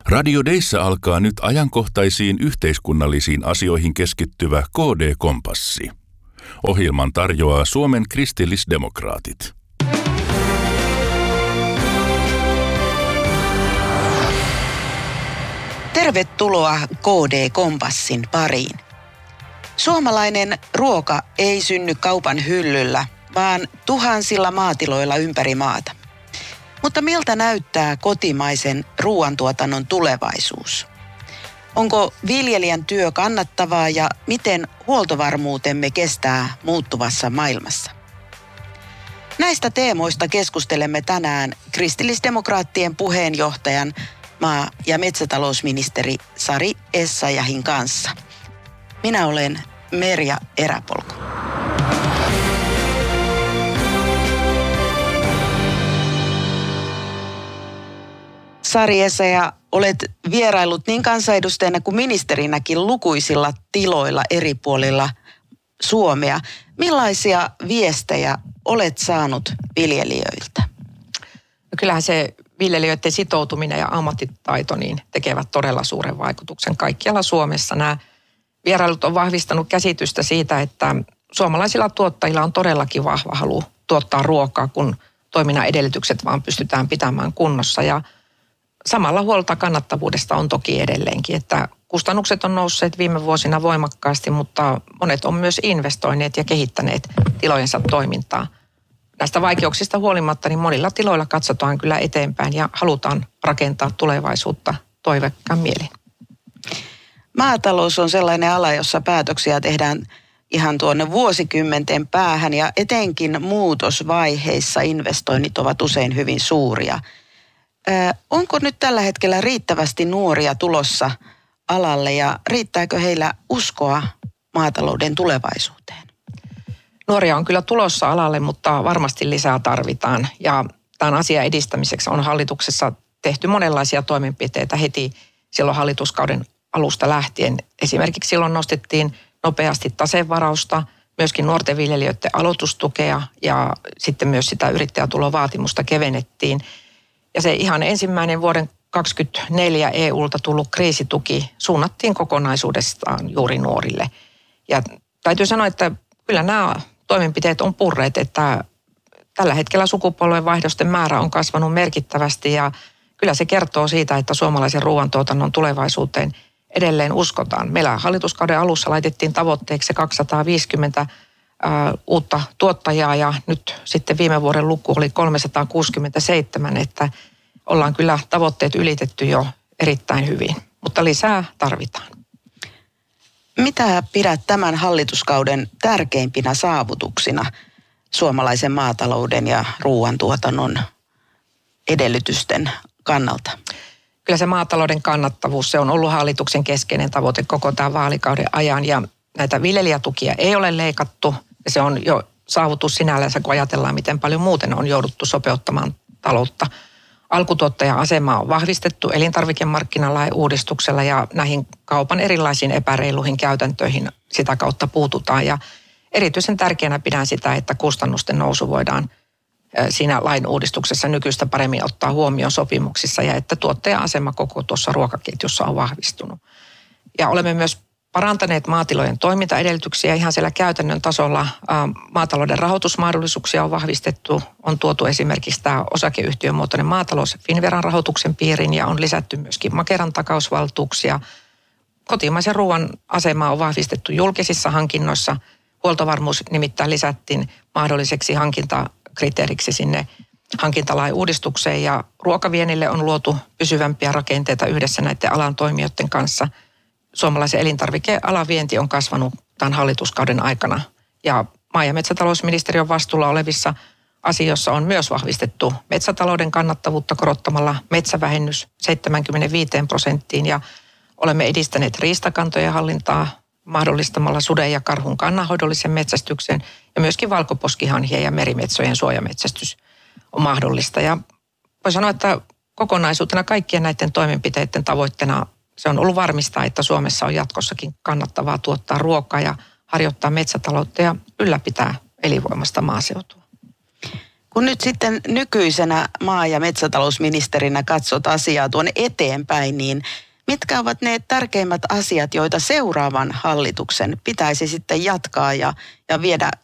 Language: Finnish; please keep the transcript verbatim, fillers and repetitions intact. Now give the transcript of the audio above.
Radio Deissä alkaa nyt ajankohtaisiin yhteiskunnallisiin asioihin keskittyvä K D-kompassi. Ohjelman tarjoaa Suomen kristillisdemokraatit. Tervetuloa K D-kompassin pariin. Suomalainen ruoka ei synny kaupan hyllyllä, vaan tuhansilla maatiloilla ympäri maata. Mutta miltä näyttää kotimaisen ruoantuotannon tulevaisuus? Onko viljelijän työ kannattavaa ja miten huoltovarmuutemme kestää muuttuvassa maailmassa? Näistä teemoista keskustelemme tänään kristillisdemokraattien puheenjohtajan maa- ja metsätalousministeri Sari Essayahin kanssa. Minä olen Merja Eräpolku. Sari Essayah, olet vierailut niin kansanedustajana kuin ministerinäkin lukuisilla tiloilla eri puolilla Suomea. Millaisia viestejä olet saanut viljelijöiltä? No kyllähän se viljelijöiden sitoutuminen ja ammattitaito niin tekevät todella suuren vaikutuksen kaikkialla Suomessa. Nämä vierailut on vahvistanut käsitystä siitä, että suomalaisilla tuottajilla on todellakin vahva halu tuottaa ruokaa, kun toiminnan edellytykset vaan pystytään pitämään kunnossa. Ja samalla huolta kannattavuudesta on toki edelleenkin, että kustannukset on nousseet viime vuosina voimakkaasti, mutta monet on myös investoineet ja kehittäneet tilojensa toimintaa. Näistä vaikeuksista huolimatta niin monilla tiloilla katsotaan kyllä eteenpäin ja halutaan rakentaa tulevaisuutta toiveikkaan mielin. Maatalous on sellainen ala, jossa päätöksiä tehdään ihan tuonne vuosikymmenten päähän ja etenkin muutosvaiheissa investoinnit ovat usein hyvin suuria. Ö, onko nyt tällä hetkellä riittävästi nuoria tulossa alalle ja riittääkö heillä uskoa maatalouden tulevaisuuteen? Nuoria on kyllä tulossa alalle, mutta varmasti lisää tarvitaan. Ja tämän asian edistämiseksi on hallituksessa tehty monenlaisia toimenpiteitä heti silloin hallituskauden alusta lähtien. Esimerkiksi silloin nostettiin nopeasti tasevarausta, myöskin nuorten viljelijöiden aloitustukea ja sitten myös sitä yrittäjätulovaatimusta kevennettiin. Ja se ihan ensimmäinen vuoden kaksikymmentäneljä E U:lta tullut kriisituki suunnattiin kokonaisuudestaan juuri nuorille. Ja täytyy sanoa, että kyllä nämä toimenpiteet on purreet, että tällä hetkellä sukupolvenvaihdosten määrä on kasvanut merkittävästi ja kyllä se kertoo siitä, että suomalaisen ruoantuotannon tulevaisuuteen edelleen uskotaan. Meillä hallituskauden alussa laitettiin tavoitteeksi kaksisataaviisikymmentä äh, uutta tuottajaa ja nyt sitten viime vuoden luku oli kolmesataakuusikymmentäseitsemän, että ollaan kyllä tavoitteet ylitetty jo erittäin hyvin, mutta lisää tarvitaan. Mitä pidät tämän hallituskauden tärkeimpinä saavutuksina suomalaisen maatalouden ja ruoantuotannon edellytysten kannalta? Kyllä se maatalouden kannattavuus, se on ollut hallituksen keskeinen tavoite koko tämän vaalikauden ajan ja näitä viljelijätukia ei ole leikattu. Ja se on jo saavutus sinällänsä, kun ajatellaan, miten paljon muuten on jouduttu sopeuttamaan taloutta. Alkutuottajan asemaa on vahvistettu elintarvikemarkkinalain uudistuksella ja näihin kaupan erilaisiin epäreiluihin käytäntöihin sitä kautta puututaan. Ja erityisen tärkeänä pidän sitä, että kustannusten nousu voidaan siinä lain uudistuksessa nykyistä paremmin ottaa huomioon sopimuksissa ja että tuottajan asema koko tuossa ruokaketjussa on vahvistunut. Ja olemme myös parantaneet maatilojen toimintaedellytyksiä ihan siellä käytännön tasolla. Maatalouden rahoitusmahdollisuuksia on vahvistettu, on tuotu esimerkiksi tämä osakeyhtiömuotoinen maatalous Finnveran rahoituksen piiriin ja on lisätty myöskin Makeran takausvaltuuksia. Kotimaisen ruoan asemaa on vahvistettu julkisissa hankinnoissa. Huoltovarmuus nimittäin lisättiin mahdolliseksi hankintakriteeriksi sinne hankintalain uudistukseen ja ruokaviennille on luotu pysyvämpiä rakenteita yhdessä näiden alan toimijoiden kanssa. Suomalaisen elintarvikealan vienti on kasvanut tämän hallituskauden aikana ja maa- ja metsätalousministeriön vastuulla olevissa asioissa on myös vahvistettu metsätalouden kannattavuutta korottamalla metsävähennys seitsemänkymmentäviisi prosenttiin ja olemme edistäneet riistakantojen hallintaa mahdollistamalla suden ja karhun kannanhoidollisen metsästyksen ja myöskin valkoposkihanhien ja merimetsojen suojametsästys on mahdollista. Ja voi sanoa, että kokonaisuutena kaikkien näiden toimenpiteiden tavoitteena se on ollut varmistaa, että Suomessa on jatkossakin kannattavaa tuottaa ruokaa ja harjoittaa metsätaloutta ja ylläpitää elinvoimasta maaseutua. Kun nyt sitten nykyisenä maa- ja metsätalousministerinä katsot asiaa tuonne eteenpäin, niin mitkä ovat ne tärkeimmät asiat, joita seuraavan hallituksen pitäisi sitten jatkaa ja, ja viedä